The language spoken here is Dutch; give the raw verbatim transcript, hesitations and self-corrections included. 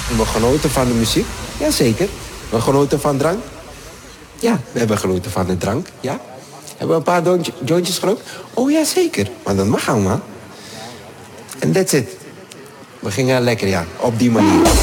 We genoten van de muziek. Jazeker. We genoten van drank. Ja, we hebben genoten van de drank. Ja. Hebben we een paar jointje- jointjes gerookt? Oh ja, zeker. Maar dat mag allemaal. En that's it. We gingen lekker, ja. Op die manier.